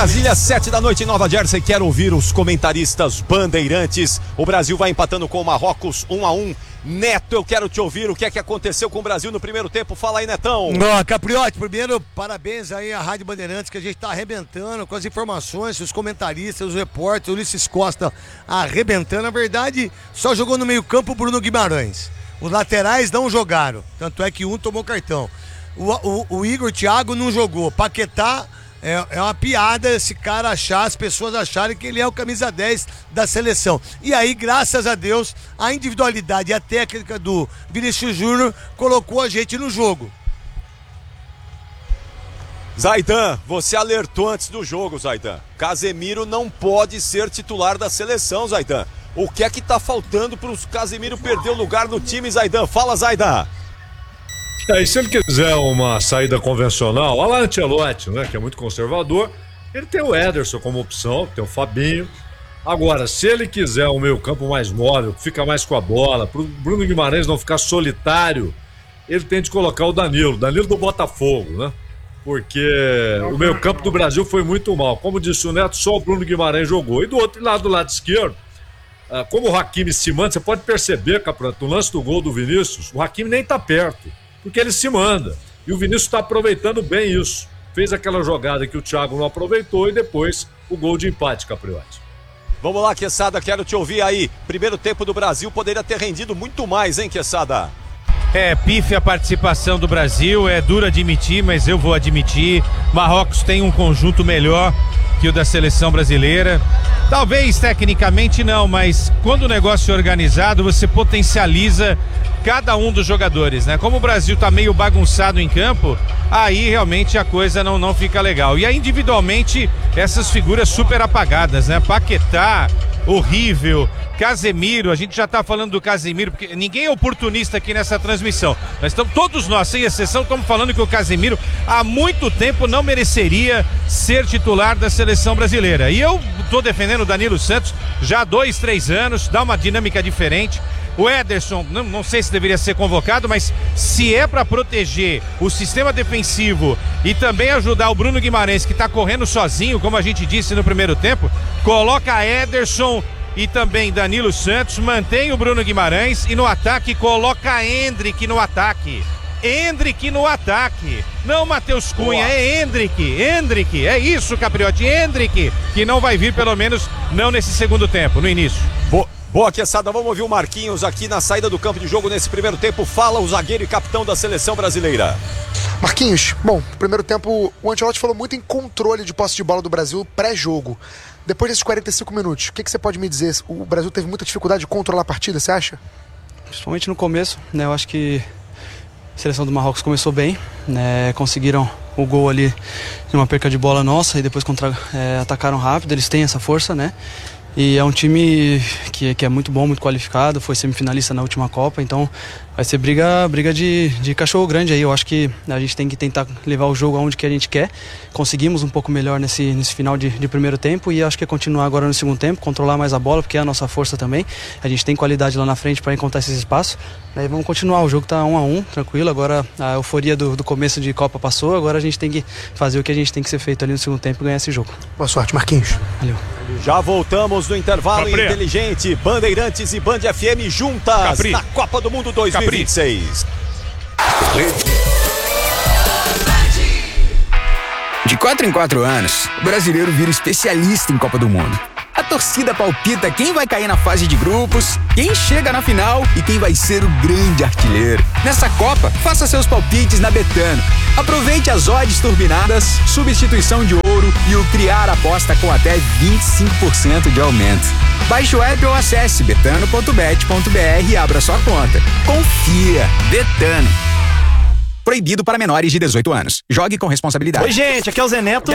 Brasília, 7 da noite em Nova Jersey. Quero ouvir os comentaristas bandeirantes. O Brasil vai empatando com o Marrocos 1-1. Neto, eu quero te ouvir. O que é que aconteceu com o Brasil no primeiro tempo? Fala aí, Netão. Capriotti, primeiro, parabéns aí à Rádio Bandeirantes, que a gente tá arrebentando com as informações, os comentaristas, os repórteres, o Ulisses Costa arrebentando. Na verdade, só jogou no meio-campo o Bruno Guimarães. Os laterais não jogaram, tanto é que um tomou cartão. O Igor Thiago não jogou. Paquetá é uma piada esse cara achar, as pessoas acharem que ele é o camisa 10 da seleção. E aí, graças a Deus, a individualidade e a técnica do Vinícius Júnior colocou a gente no jogo. Zaidan, você alertou antes do jogo, Zaidan. Casemiro não pode ser titular da seleção, Zaidan. O que é que tá faltando para o Casemiro perder o lugar no time, Zaidan? Fala, Zaidan. E se ele quiser uma saída convencional, olha lá Ancelotti, né, que é muito conservador, ele tem o Ederson como opção, tem o Fabinho. Agora, se ele quiser um meio-campo mais móvel, que fica mais com a bola, pro Bruno Guimarães não ficar solitário, ele tem de colocar o Danilo do Botafogo, né? Porque o meio-campo do Brasil foi muito mal. Como disse o Neto, só o Bruno Guimarães jogou. E do outro lado, do lado esquerdo, como o Hakimi se manda, você pode perceber, Caprato, no lance do gol do Vinícius, o Hakimi nem tá perto, porque ele se manda. E o Vinícius está aproveitando bem isso. Fez aquela jogada que o Thiago não aproveitou e depois o gol de empate, Capriotti. Vamos lá, Quesada, quero te ouvir aí. Primeiro tempo do Brasil poderia ter rendido muito mais, hein, Quesada? Pífia a participação do Brasil, é duro admitir, mas eu vou admitir. Marrocos tem um conjunto melhor que o da seleção brasileira. Talvez tecnicamente não, mas quando o negócio é organizado, você potencializa cada um dos jogadores, né? Como o Brasil tá meio bagunçado em campo, aí realmente a coisa não fica legal. E aí individualmente essas figuras super apagadas, né? Paquetá, horrível. Casemiro, a gente já tá falando do Casemiro, porque ninguém é oportunista aqui nessa transmissão. Nós estamos, todos nós, sem exceção, estamos falando que o Casemiro há muito tempo não mereceria ser titular da seleção brasileira. E eu tô defendendo o Danilo Santos já há 2-3 anos, dá uma dinâmica diferente. O Ederson, não sei se deveria ser convocado, mas se é para proteger o sistema defensivo e também ajudar o Bruno Guimarães, que tá correndo sozinho, como a gente disse no primeiro tempo, coloca Ederson e também Danilo Santos, mantém o Bruno Guimarães e no ataque coloca Endrick no ataque. Endrick no ataque, não Matheus Cunha. Boa. É Endrick, é isso, Capriotti, Endrick, que não vai vir, pelo menos não nesse segundo tempo, no início. Boa, Quesada, vamos ouvir o Marquinhos aqui na saída do campo de jogo nesse primeiro tempo. Fala o zagueiro e capitão da seleção brasileira. Marquinhos, bom, primeiro tempo o Ancelotti falou muito em controle de posse de bola do Brasil pré-jogo. Depois desses 45 minutos, o que você pode me dizer? O Brasil teve muita dificuldade de controlar a partida, você acha? Principalmente no começo, né? Eu acho que a seleção do Marrocos começou bem, né? Conseguiram o gol ali numa perca de bola nossa e depois atacaram rápido, eles têm essa força, né? E é um time que é muito bom, muito qualificado, foi semifinalista na última Copa, então vai ser briga de cachorro grande aí. Eu acho que a gente tem que tentar levar o jogo aonde que a gente quer. Conseguimos um pouco melhor nesse final de primeiro tempo e acho que é continuar agora no segundo tempo, controlar mais a bola, porque é a nossa força também. A gente tem qualidade lá na frente para encontrar esses espaços. Aí vamos continuar, o jogo tá 1-1, tranquilo. Agora a euforia do começo de Copa passou, agora a gente tem que fazer o que a gente tem que ser feito ali no segundo tempo e ganhar esse jogo. Boa sorte, Marquinhos. Valeu. Já voltamos no intervalo inteligente. Bandeirantes e Band FM juntas na Copa do Mundo 2026. De 4 em 4 anos, o brasileiro vira especialista em Copa do Mundo. A torcida palpita quem vai cair na fase de grupos, quem chega na final e quem vai ser o grande artilheiro. Nessa Copa, faça seus palpites na Betano. Aproveite as odds turbinadas, substituição de ouro e o Criar Aposta com até 25% de aumento. Baixe o app ou acesse betano.bet.br e abra sua conta. Confia. Betano. Proibido para menores de 18 anos. Jogue com responsabilidade. Oi, gente, aqui é o Zé Neto.